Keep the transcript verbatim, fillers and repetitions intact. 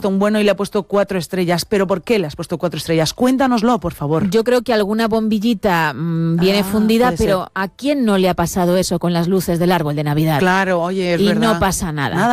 un bueno y le ha puesto cuatro estrellas. ¿Pero por qué le has puesto cuatro estrellas? Cuéntanoslo, por favor. Yo creo que alguna bombillita mmm, viene ah, fundida, pero ser. ¿A quién no le ha pasado eso con las luces del árbol de Navidad? Claro, oye, es y verdad. no pasa nada. nada.